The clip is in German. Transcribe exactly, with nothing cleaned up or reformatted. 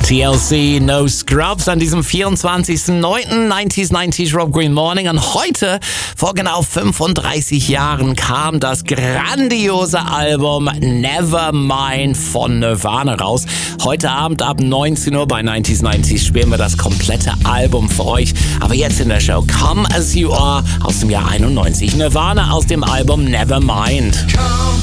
T L C, No Scrubs an diesem vierundzwanzigsten neunten neunzig neunzig Rob Green Morning. Und heute, vor genau fünfunddreißig Jahren, kam das grandiose Album Nevermind von Nirvana raus. Heute Abend ab neunzehn Uhr bei neunzig neunzig spielen wir das komplette Album für euch. Aber jetzt in der Show Come As You Are aus dem Jahr einundneunzig. Nirvana aus dem Album Nevermind.